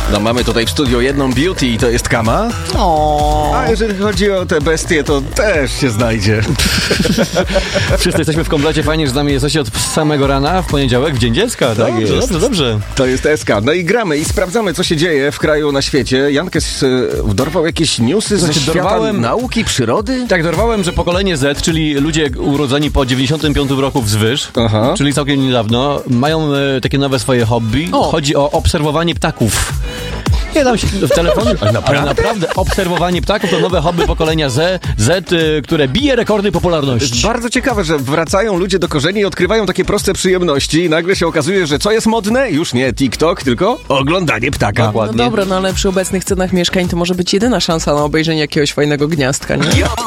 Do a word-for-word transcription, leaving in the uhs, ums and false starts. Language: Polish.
No mamy tutaj w studiu jedną beauty i to jest Kama. O. A jeżeli chodzi o te bestie, to też się znajdzie. Wszyscy jesteśmy w komplecie, fajnie, że z nami jesteście od samego rana w poniedziałek, w Dzień Dziecka. Tak Dobrze, jest. dobrze, dobrze. To jest S K. No i gramy i sprawdzamy, co się dzieje w kraju, na świecie. Jankes y, dorwał jakieś newsy ze Znaczy, świata dorwałem- nauki, przyrody? Tak, dorwałem, że pokolenie Z, czyli ludzie urodzeni po dziewięćdziesiątym piątym roku wzwyż, Aha. czyli całkiem niedawno, mają e, takie nowe swoje hobby. O. Chodzi o obserwowanie ptaków. Nie dam się w telefonie, ale naprawdę obserwowanie ptaków to nowe hobby pokolenia Z, Z, y, które bije rekordy popularności. Bardzo ciekawe, że wracają ludzie do korzeni i odkrywają takie proste przyjemności i nagle się okazuje, że co jest modne? Już nie TikTok, tylko oglądanie ptaka. Dokładnie. No dobra, no ale przy obecnych cenach mieszkań to może być jedyna szansa na obejrzenie jakiegoś fajnego gniazdka, nie?